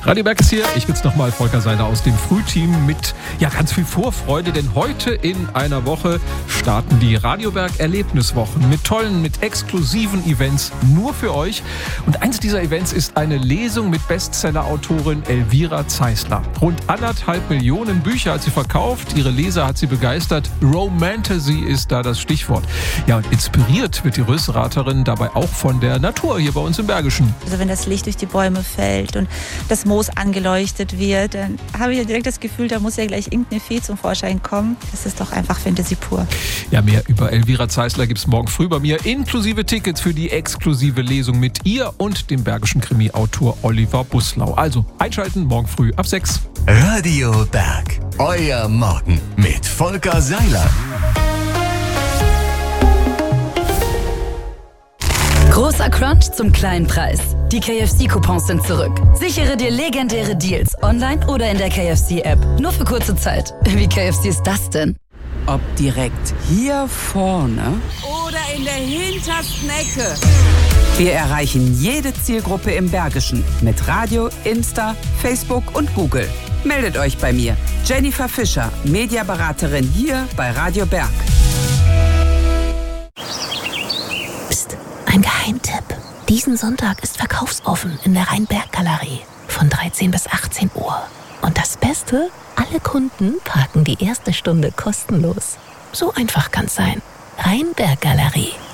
Radio Berg ist hier. Ich bin's nochmal, Volker Seiler aus dem Frühteam mit ganz viel Vorfreude, denn heute in einer Woche starten die Radio Berg Erlebniswochen mit tollen, mit exklusiven Events nur für euch. Und eins dieser Events ist eine Lesung mit Bestseller-Autorin Elvira Zeisler. Rund 1,5 Millionen Bücher hat sie verkauft, ihre Leser hat sie begeistert. Romantasy ist da das Stichwort. Ja, und inspiriert wird die Rösraterin dabei auch von der Natur hier bei uns im Bergischen. Also wenn das Licht durch die Bäume fällt und das Moos angeleuchtet wird, dann habe ich ja direkt das Gefühl, da muss ja gleich irgendeine Fee zum Vorschein kommen. Das ist doch einfach Fantasy pur. Ja, mehr über Elvira Zeisler gibt's morgen früh bei mir, inklusive Tickets für die exklusive Lesung mit ihr und dem bergischen Krimi-Autor Oliver Buslau. Also einschalten, morgen früh ab 6. Radio Berg, euer Morgen mit Volker Seiler. Großer Crunch zum kleinen Preis. Die KFC-Coupons sind zurück. Sichere dir legendäre Deals online oder in der KFC-App. Nur für kurze Zeit. Wie KFC ist das denn? Ob direkt hier vorne oder in der hintersten Ecke. Wir erreichen jede Zielgruppe im Bergischen mit Radio, Insta, Facebook und Google. Meldet euch bei mir, Jennifer Fischer, Mediaberaterin hier bei Radio Berg. Psst, ein Geheimtipp. Diesen Sonntag ist verkaufsoffen in der Rheinberg-Galerie von 13 bis 18 Uhr. Und das Beste? Alle Kunden parken die erste Stunde kostenlos. So einfach kann's sein. Rheinberg-Galerie.